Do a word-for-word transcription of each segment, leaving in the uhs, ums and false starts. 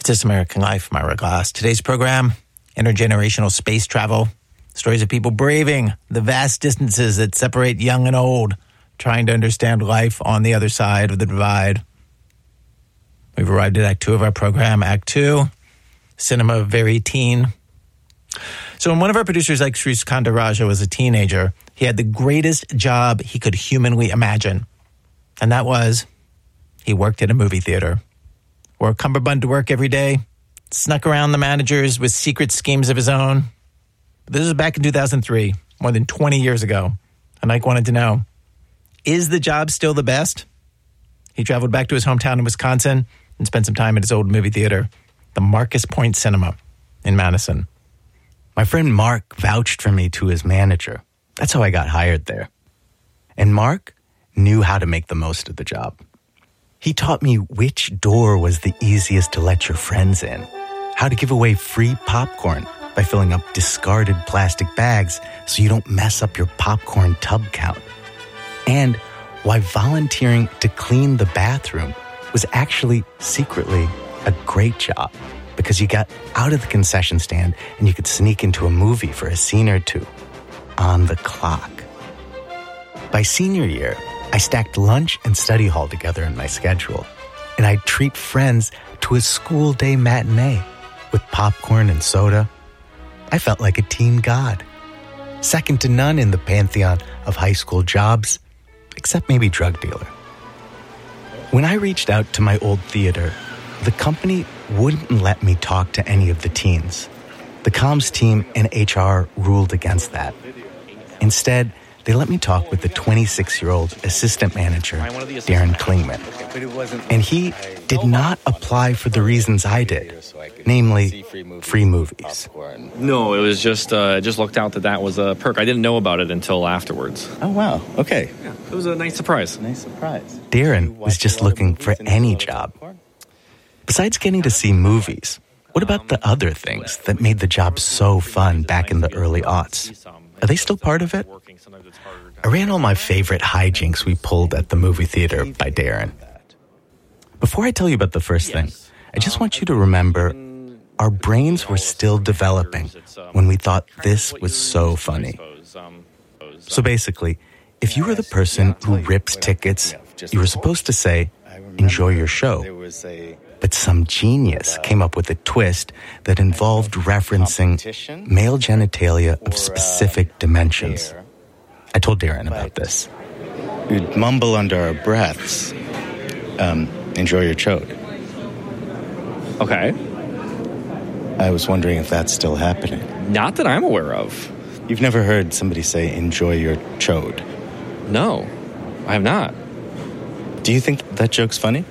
It's This American Life, I'm Ira Glass. Today's program, intergenerational space travel. Stories of people braving the vast distances that separate young and old, trying to understand life on the other side of the divide. We've arrived at Act Two of our program. Act Two, cinema very teen. So when one of our producers, like Sri Skandaraja, was a teenager, he had the greatest job he could humanly imagine. And that was, he worked at a movie theater. Wore a cummerbund to work every day, snuck around the managers with secret schemes of his own. But this was back in two thousand three, more than twenty years ago. And Ike wanted to know, is the job still the best? He traveled back to his hometown in Wisconsin and spent some time at his old movie theater, the Marcus Point Cinema in Madison. My friend Mark vouched for me to his manager. That's how I got hired there. And Mark knew how to make the most of the job. He taught me which door was the easiest to let your friends in, how to give away free popcorn by filling up discarded plastic bags so you don't mess up your popcorn tub count, and why volunteering to clean the bathroom was actually secretly a great job because you got out of the concession stand and you could sneak into a movie for a scene or two on the clock. By senior year, I stacked lunch and study hall together in my schedule, and I'd treat friends to a school day matinee with popcorn and soda. I felt like a teen god, second to none in the pantheon of high school jobs, except maybe drug dealer. When I reached out to my old theater, the company wouldn't let me talk to any of the teens. The comms team and H R ruled against that. Instead, they let me talk with the twenty-six-year-old assistant manager, Darren Klingman. And he did not apply for the reasons I did, namely free movies. No, it was just, uh, just looked out that that was a perk. I didn't know about it until afterwards. Oh, wow. Okay. Yeah, it was a nice surprise. Nice surprise. Darren was just looking for any job. Besides getting to see movies, what about the other things that made the job so fun back in the early aughts? Are they still part of it? I ran all my favorite hijinks we pulled at the movie theater by Darren. Before I tell you about the first thing, I just want you to remember our brains were still developing when we thought this was so funny. So basically, if you were the person who rips tickets, you were supposed to say, "Enjoy your show." But some genius came up with a twist that involved referencing male genitalia of specific dimensions. I told Darren about this. We'd mumble under our breaths, um, "Enjoy your chode." Okay. I was wondering if that's still happening. Not that I'm aware of. You've never heard somebody say, "Enjoy your chode"? No, I have not. Do you think that joke's funny?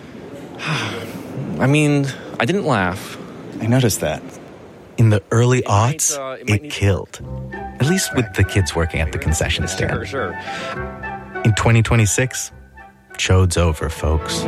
I mean, I didn't laugh. I noticed that. In the early aughts, might, uh, it it, might killed. At least with the kids working at the concession stand. Sure, sure. In twenty twenty-six, chode's over, folks.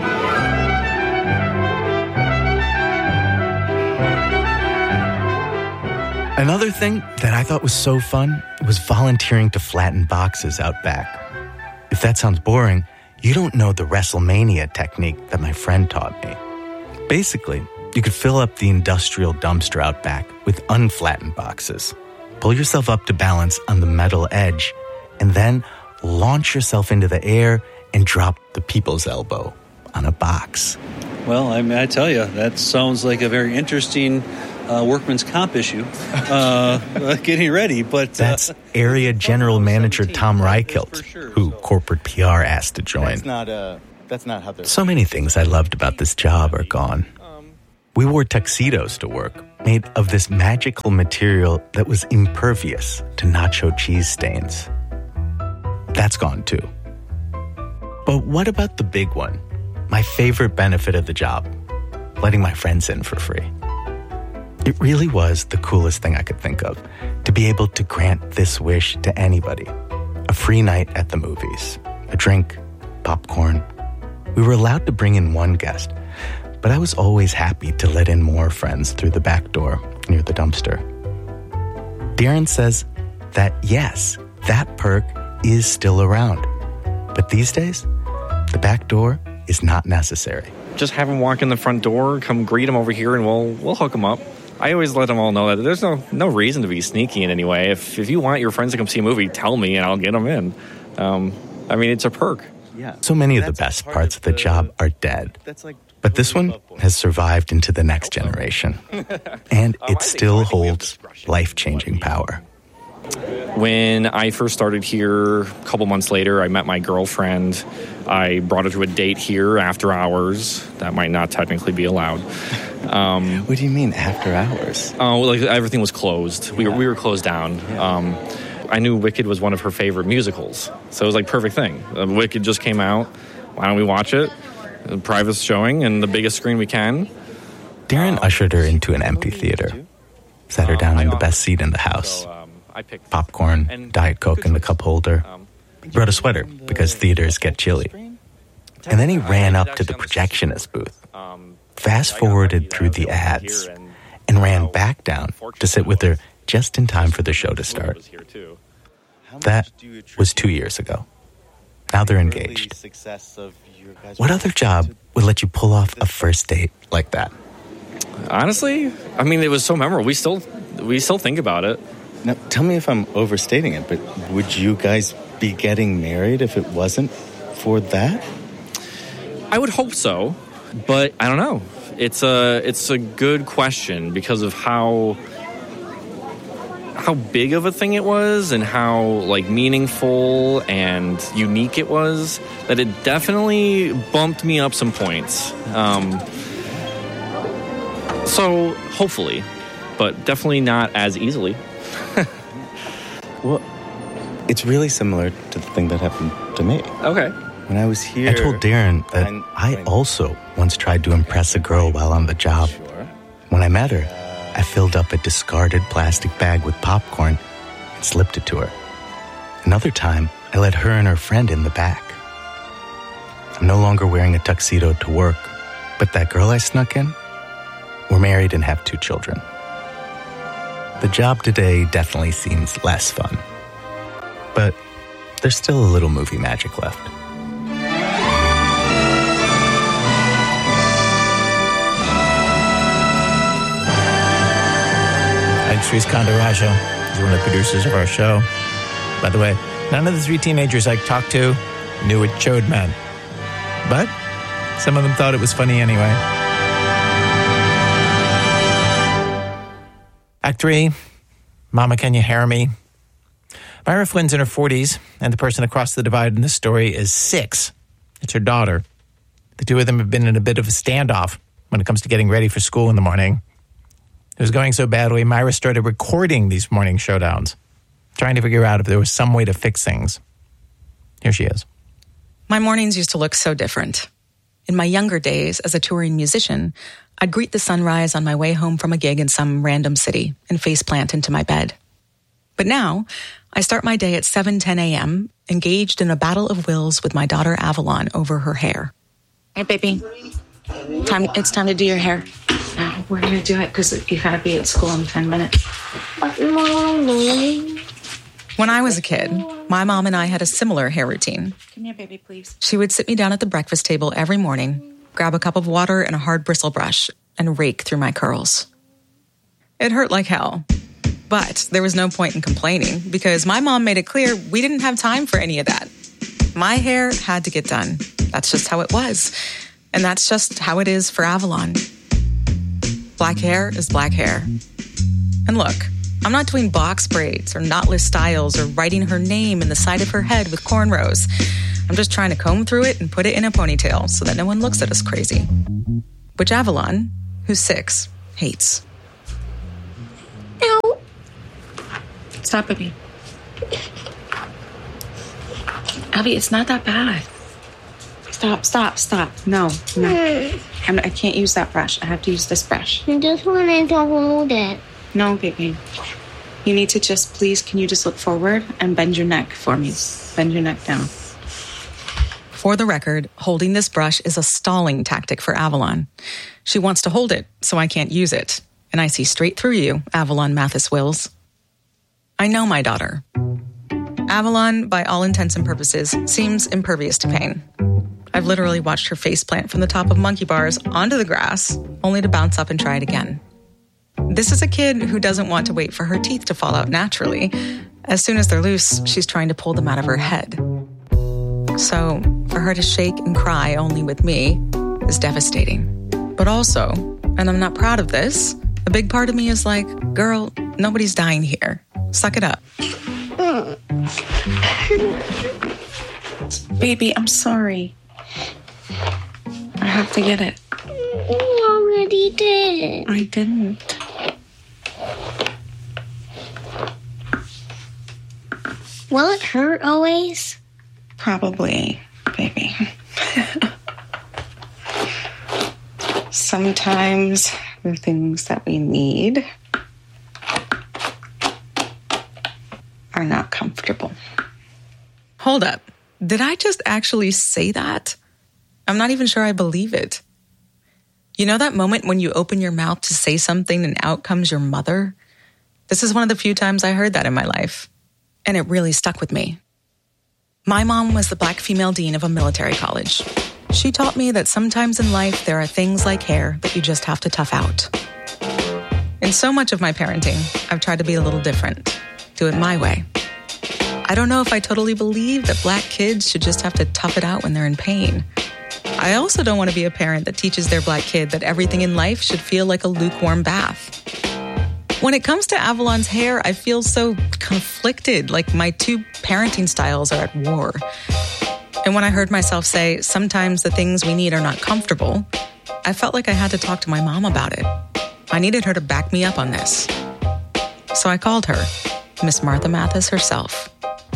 Another thing that I thought was so fun was volunteering to flatten boxes out back. If that sounds boring, you don't know the WrestleMania technique that my friend taught me. Basically, you could fill up the industrial dumpster out back with unflattened boxes. Pull yourself up to balance on the metal edge, and then launch yourself into the air and drop the people's elbow on a box. Well, I mean, I tell you, that sounds like a very interesting uh, workman's comp issue. Uh, getting ready, but... Uh, That's area general manager Tom Reichelt, who corporate P R asked to join. That's not, uh, that's not how they're... So many things I loved about this job are gone. We wore tuxedos to work, made of this magical material that was impervious to nacho cheese stains. That's gone too. But what about the big one? My favorite benefit of the job, letting my friends in for free. It really was the coolest thing I could think of, to be able to grant this wish to anybody. A free night at the movies, a drink, popcorn. We were allowed to bring in one guest, but I was always happy to let in more friends through the back door near the dumpster. Darren says that, yes, that perk is still around. But these days, the back door is not necessary. just have them walk in the front door, come greet them over here, and we'll we'll hook them up. I always let them all know that there's no no reason to be sneaky in any way. If if you want your friends to come see a movie, tell me and I'll get them in. Um, I mean, it's a perk. Yeah. So many of the best parts of the job are dead. But this one has survived into the next generation. And it still holds life-changing power. When I first started here, a couple months later, I met my girlfriend. I brought her to a date here after hours. That might not technically be allowed. Um, what do you mean after hours? Oh, like everything was closed. Yeah. We were we were closed down. Yeah. Um, I knew Wicked was one of her favorite musicals, so it was like perfect thing. Uh, Wicked just came out. Why don't we watch it? A private showing and the biggest screen we can. Darren um, ushered her into an empty theater, sat her down um, in the best seat in the house. So, um, I picked popcorn, and Diet Coke in the cup holder. Um, brought a sweater because theaters get chilly. And then he ran up to the projectionist booth, fast-forwarded through the ads, and ran back down to sit with her just in time for the show to start. That was two years ago. Now they're engaged. What other job would let you pull off a first date like that? Honestly, I mean, it was so memorable. We still, we still think about it. Now, tell me if I'm overstating it, but would you guys be getting married if it wasn't for that? I would hope so, but I don't know. It's a, it's a good question because of how... how big of a thing it was and how like meaningful and unique it was, that it definitely bumped me up some points. Um, so hopefully, but definitely not as easily. Well, it's really similar to the thing that happened to me. Okay. When I was here, I told Darren that I, I also once tried to impress a girl while on the job. When I met her, I filled up a discarded plastic bag with popcorn and slipped it to her. Another time, I let her and her friend in the back. I'm no longer wearing a tuxedo to work, but that girl I snuck in, we're married and have two children. The job today definitely seems less fun, but there's still a little movie magic left. Sri Skandaraja is one of the producers of our show. By the way, none of the three teenagers I talked to knew what chode meant. But some of them thought it was funny anyway. Act three, Mama, Can You Hear Me? Myra Flynn's in her forties, and the person across the divide in this story is six. It's her daughter. The two of them have been in a bit of a standoff when it comes to getting ready for school in the morning. It was going so badly, Myra started recording these morning showdowns, trying to figure out if there was some way to fix things. Here she is. My mornings used to look so different. In my younger days, as a touring musician, I'd greet the sunrise on my way home from a gig in some random city and faceplant into my bed. But now, I start my day at seven ten a.m., engaged in a battle of wills with my daughter Avalon over her hair. Hey, baby. Time, it's time to do your hair. Uh, we're going to do it because you got to be at school in ten minutes. When I was a kid, my mom and I had a similar hair routine. Come here, baby, please. She would sit me down at the breakfast table every morning, grab a cup of water and a hard bristle brush, and rake through my curls. It hurt like hell. But there was no point in complaining because my mom made it clear we didn't have time for any of that. My hair had to get done. That's just how it was. And that's just how it is for Avalon. Black hair is black hair. And look, I'm not doing box braids or knotless styles or writing her name in the side of her head with cornrows. I'm just trying to comb through it and put it in a ponytail so that no one looks at us crazy. Which Avalon, who's six, hates. Ow. Stop, baby. Abby, it's not that bad. Stop, stop, stop. No, no. I'm, I can't use that brush. I have to use this brush. I just want to hold it. No, baby. You need to just, please, can you just look forward and bend your neck for me? Bend your neck down. For the record, holding this brush is a stalling tactic for Avalon. She wants to hold it, so I can't use it. And I see straight through you, Avalon Mathis Wills. I know my daughter. Avalon, by all intents and purposes, seems impervious to pain. I've literally watched her face plant from the top of monkey bars onto the grass, only to bounce up and try it again. This is a kid who doesn't want to wait for her teeth to fall out naturally. As soon as they're loose, she's trying to pull them out of her head. So for her to shake and cry only with me is devastating. But also, and I'm not proud of this, a big part of me is like, girl, nobody's dying here. Suck it up. Baby, I'm sorry. I have to get it. You already did. I didn't. Will it hurt always? Probably, baby. Sometimes the things that we need are not comfortable. Hold up. Did I just actually say that? I'm not even sure I believe it. You know that moment when you open your mouth to say something and out comes your mother? This is one of the few times I heard that in my life, and it really stuck with me. My mom was the black female dean of a military college. She taught me that sometimes in life there are things like hair that you just have to tough out. In so much of my parenting, I've tried to be a little different, do it my way. I don't know if I totally believe that black kids should just have to tough it out when they're in pain. I also don't want to be a parent that teaches their black kid that everything in life should feel like a lukewarm bath. When it comes to Avalon's hair, I feel so conflicted, like my two parenting styles are at war. And when I heard myself say, sometimes the things we need are not comfortable, I felt like I had to talk to my mom about it. I needed her to back me up on this. So I called her, Miss Martha Mathis herself.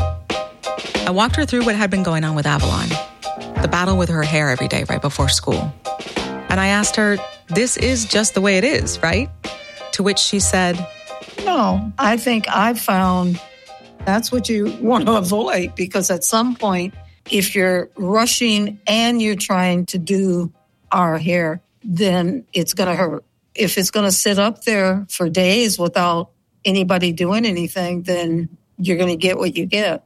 I walked her through what had been going on with Avalon, the battle with her hair every day right before school. And I asked her, this is just the way it is, right? To which she said, no, I think I found that's what you want to avoid, because at some point, if you're rushing and you're trying to do our hair, then it's going to hurt. If it's going to sit up there for days without anybody doing anything, then you're going to get what you get.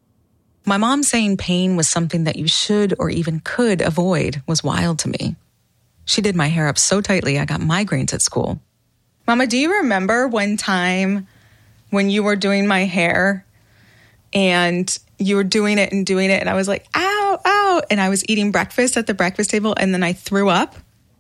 My mom saying pain was something that you should or even could avoid was wild to me. She did my hair up so tightly I got migraines at school. Mama, do you remember one time when you were doing my hair and you were doing it and doing it and I was like, ow, ow, and I was eating breakfast at the breakfast table and then I threw up?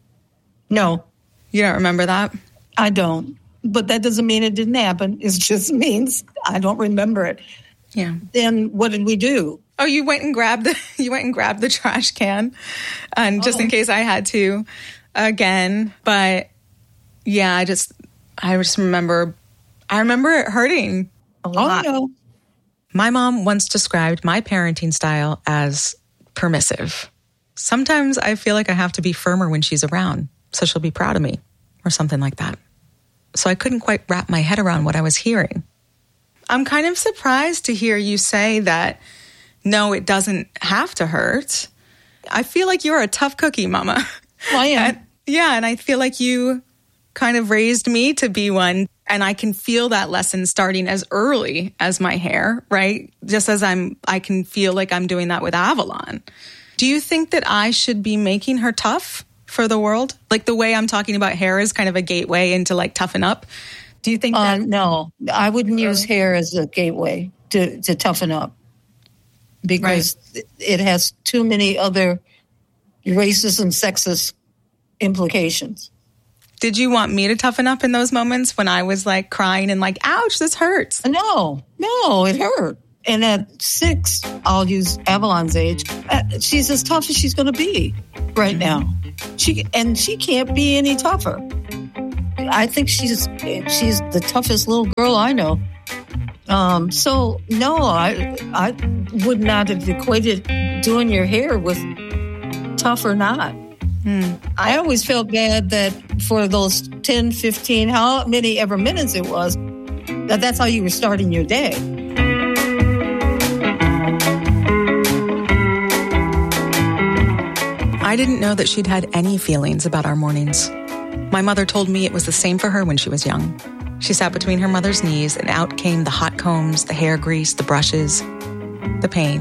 No. You don't remember that? I don't. But that doesn't mean it didn't happen. It just means I don't remember it. Yeah. Then what did we do? Oh, you went and grabbed the you went and grabbed the trash can, and just oh. in case I had to again. But yeah, I just I just remember I remember it hurting a lot. Oh, no. My mom once described my parenting style as permissive. Sometimes I feel like I have to be firmer when she's around, so she'll be proud of me, or something like that. So I couldn't quite wrap my head around what I was hearing. I'm kind of surprised to hear you say that, no, it doesn't have to hurt. I feel like you're a tough cookie, Mama. Well, yeah. And, yeah, and I feel like you kind of raised me to be one. And I can feel that lesson starting as early as my hair, right? Just as I'm, I can feel like I'm doing that with Avalon. Do you think that I should be making her tough for the world? Like the way I'm talking about hair is kind of a gateway into like toughen up. Do you think uh, that? No, I wouldn't use hair as a gateway to, to toughen up, because right. it has too many other racist and sexist implications. Did you want me to toughen up in those moments when I was like crying and like, ouch, this hurts? No, no, it hurt. And at six, I'll use Avalon's age, she's as tough as she's going to be right now. She and she can't be any tougher. I think she's she's the toughest little girl I know. Um, so no, I I would not have equated doing your hair with tough or not. Hmm. I always felt bad that for those ten, fifteen, how many ever minutes it was, that that's how you were starting your day. I didn't know that she'd had any feelings about our mornings. My mother told me it was the same for her when she was young. She sat between her mother's knees and out came the hot combs, the hair grease, the brushes, the pain,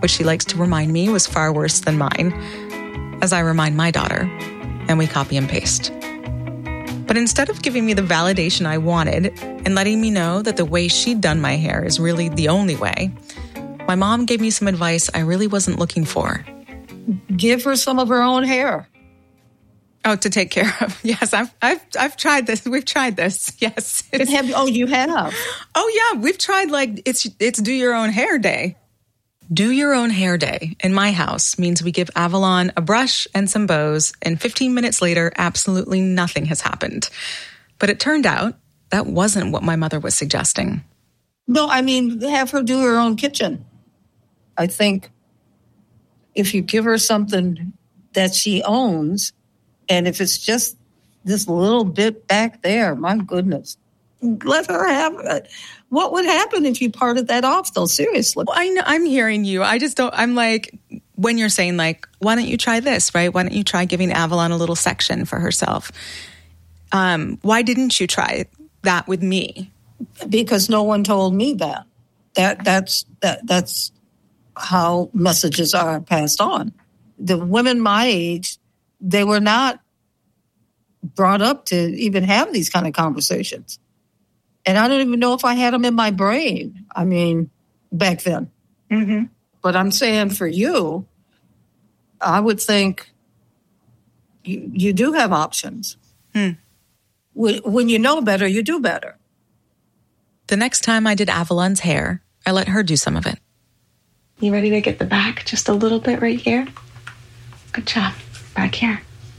which she likes to remind me was far worse than mine, as I remind my daughter, and we copy and paste. But instead of giving me the validation I wanted and letting me know that the way she'd done my hair is really the only way, my mom gave me some advice I really wasn't looking for. Give her some of her own hair. Oh, to take care of. Yes, I've I've I've tried this. We've tried this. Yes. Have, oh, you have? Oh, yeah. We've tried, like, it's it's do your own hair day. Do your own hair day in my house means we give Avalon a brush and some bows, and fifteen minutes later, absolutely nothing has happened. But it turned out that wasn't what my mother was suggesting. No, I mean, have her do her own kitchen. I think if you give her something that she owns, and if it's just this little bit back there, my goodness, let her have it. What would happen if you parted that off, though? Seriously. Well, I know, I'm hearing you. I just don't, I'm like, when you're saying, like, why don't you try this, right? Why don't you try giving Avalon a little section for herself? Um, why didn't you try that with me? Because no one told me that. That that's that that's how messages are passed on. The women my age, they were not brought up to even have these kind of conversations. And I don't even know if I had them in my brain. I mean, back then. Mm-hmm. But I'm saying for you, I would think you, you do have options. Hmm. When, when you know better, you do better. The next time I did Avalon's hair, I let her do some of it. You ready to get the back just a little bit right here? Good job. Back here.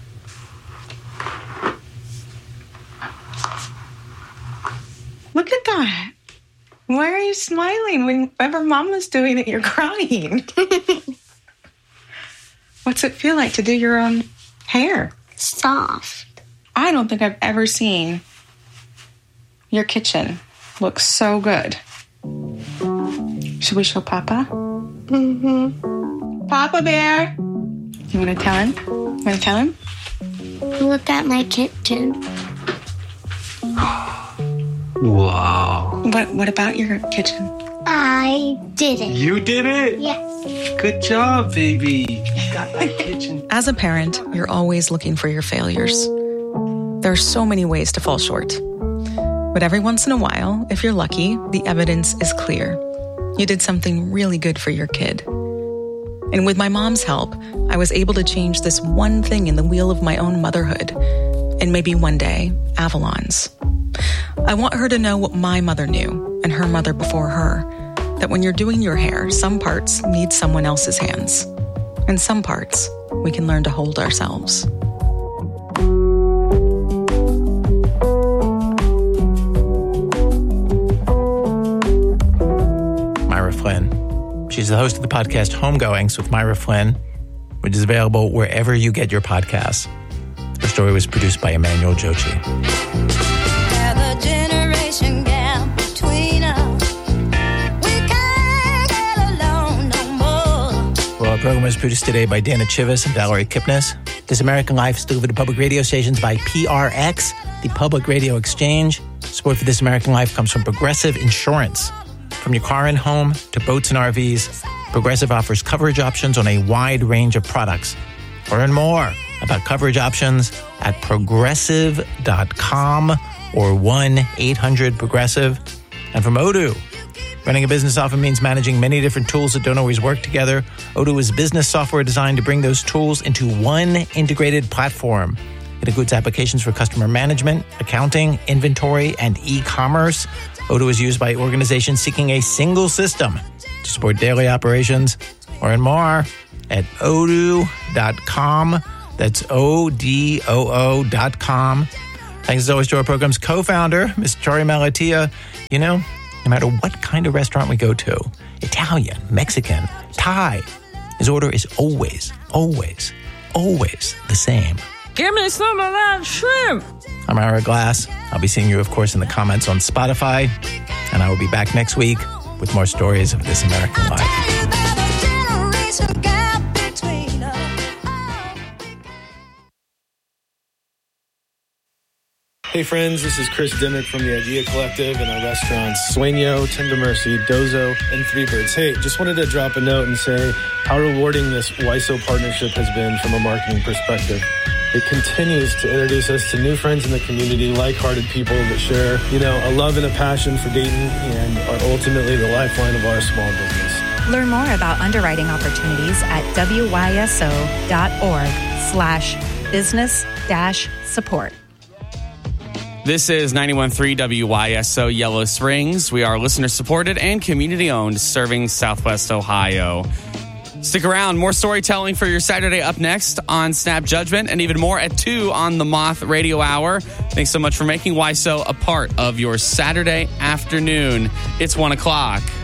Look at that. Why are you smiling? Whenever Mama's doing it, you're crying. What's it feel like to do your own hair? Soft. I don't think I've ever seen your kitchen look so good. Should we show Papa? Mm-hmm. Papa Bear. You want to tell him? You want to tell him? Look at my kitchen. Wow. What What about your kitchen? I did it. You did it? Yes. Good job, baby. You got my kitchen. As a parent, you're always looking for your failures. There are so many ways to fall short. But every once in a while, if you're lucky, the evidence is clear. You did something really good for your kid. And with my mom's help, I was able to change this one thing in the wheel of my own motherhood. And maybe one day, Avalon's. I want her to know what my mother knew, and her mother before her, that when you're doing your hair, some parts need someone else's hands. And some parts, we can learn to hold ourselves. Myra Flynn. She's the host of the podcast Homegoings with Myra Flynn, which is available wherever you get your podcasts. Her story was produced by Emmanuel Jochi. Well, our program was produced today by Dana Chivas and Valerie Kipnis. This American Life is delivered to public radio stations by P R X, the Public Radio Exchange. Support for This American Life comes from Progressive Insurance. From your car and home to boats and R Vs, Progressive offers coverage options on a wide range of products. Learn more about coverage options at progressive dot com or one eight hundred progressive. And from Odoo, running a business often means managing many different tools that don't always work together. Odoo is business software designed to bring those tools into one integrated platform. It includes applications for customer management, accounting, inventory, and e-commerce. Odoo is used by organizations seeking a single system to support daily operations. Learn more at odoo dot com. That's O D O O dot com. Thanks as always to our program's co-founder, Miz Tori Malatia. You know, no matter what kind of restaurant we go to, Italian, Mexican, Thai, his order is always, always, always the same. Give me some of that shrimp. I'm Ira Glass. I'll be seeing you, of course, in the comments on Spotify. And I will be back next week with more stories of This American Life. Hey friends, this is Chris Dimmick from the Idea Collective and our restaurants Sueño, Tender Mercy, Dozo, and Three Birds. Hey, just wanted to drop a note and say how rewarding this Y S O partnership has been from a marketing perspective. It continues to introduce us to new friends in the community, like-hearted people that share, you know, a love and a passion for Dayton and are ultimately the lifeline of our small business. Learn more about underwriting opportunities at wyso.org slash business dash support. This is ninety-one point three W Y S O Yellow Springs. We are listener-supported and community-owned, serving Southwest Ohio. Stick around. More storytelling for your Saturday up next on Snap Judgment, and even more at two on the Moth Radio Hour. Thanks so much for making Y S O a part of your Saturday afternoon. It's one o'clock.